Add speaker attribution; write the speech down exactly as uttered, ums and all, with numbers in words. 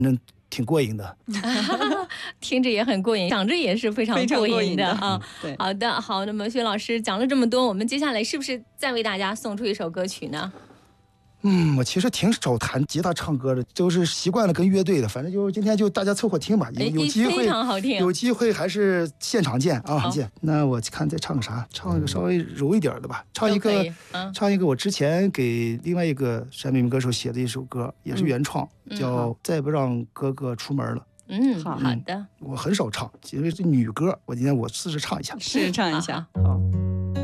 Speaker 1: 那挺过瘾的。
Speaker 2: 听着也很过瘾，讲着也是非常过瘾的啊。
Speaker 3: 对，
Speaker 2: 好的，好，那么薛老师讲了这么多，我们接下来是不是再为大家送出一首歌曲呢？
Speaker 1: 嗯，我其实挺少弹吉他唱歌的，就是习惯了跟乐队的，反正就今天就大家凑合听吧，有有机会
Speaker 2: 非常好听，
Speaker 1: 有机会还是现场见啊，见。那我看再唱个啥，唱一个稍微柔一点的吧，唱一个、
Speaker 2: 嗯、
Speaker 1: 唱一个我之前给另外一个陕北民歌手写的一首歌，也是原创，
Speaker 2: 嗯、
Speaker 1: 叫《再不让哥哥出门了》。
Speaker 2: 嗯，好好的、
Speaker 1: 嗯，我很少唱，因为是女歌，我今天我试着唱一下，
Speaker 3: 试着唱一下，
Speaker 2: 好。